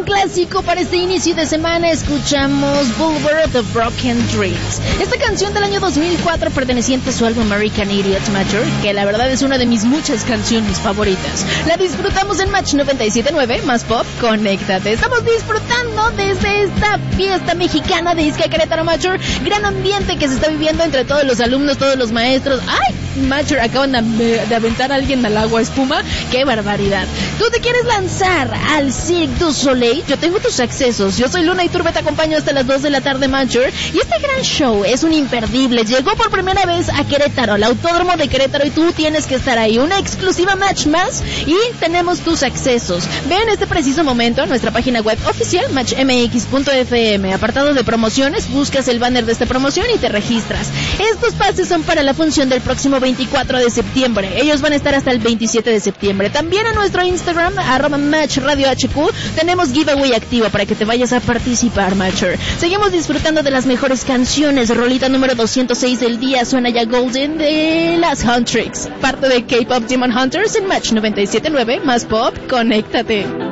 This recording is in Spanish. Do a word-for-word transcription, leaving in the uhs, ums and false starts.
gran clásico para este inicio de semana. Escuchamos Boulevard of the Broken Dreams. Esta canción del año dos mil cuatro perteneciente a su álbum American Idiot Mature, que la verdad es una de mis muchas canciones favoritas. La disfrutamos en Match noventa y siete punto nueve, más pop, conéctate. Estamos disfrutando desde esta fiesta mexicana de Isca Querétaro Mature. Gran ambiente que se está viviendo entre todos los alumnos, todos los maestros. ¡Ay! Mature, acaban de, de aventar a alguien al agua espuma. ¡Qué barbaridad! ¿Tú te quieres lanzar al Cirque du Soleil? Yo tengo tus accesos. Yo soy Luna y Turbe, te acompaño hasta las dos de la tarde, Mature. Y este gran show es un imperdible. Llegó por primera vez a Querétaro, al Autódromo de Querétaro, y tú tienes que estar ahí. Una exclusiva Match más y tenemos tus accesos. Ve en este preciso momento a nuestra página web oficial, match m x punto f m. Apartado de promociones, buscas el banner de esta promoción y te registras. Estos pases son para la función del próximo veinticuatro de septiembre. Ellos van a estar hasta el veintisiete de septiembre. También en nuestro Instagram, arroba Match Radio H Q, tenemos giveaway activo para que te vayas a participar, Matcher. Seguimos disfrutando de las mejores canciones. Rolita número doscientos seis del día, suena ya Golden de las Huntrix, parte de K-Pop Demon Hunters en Match noventa y siete punto nueve, más pop, conéctate.